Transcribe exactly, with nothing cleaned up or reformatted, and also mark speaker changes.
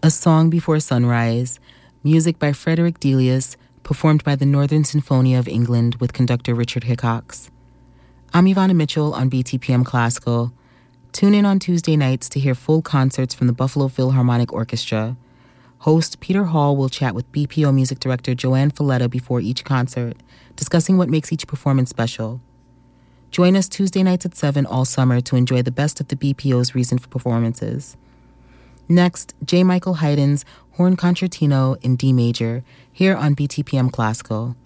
Speaker 1: A Song Before Sunrise, music by Frederick Delius, performed by the Northern Sinfonia of England with conductor Richard Hickox. I'm Ivana Mitchell on B T P M Classical. Tune in on Tuesday nights to hear full concerts from the Buffalo Philharmonic Orchestra. Host Peter Hall will chat with B P O music director Joanne Falletta before each concert, discussing what makes each performance special. Join us Tuesday nights at seven all summer to enjoy the best of the B P O's recent performances. Next, J. Michael Haydn's Horn Concertino in D major, here on B T P M Classical.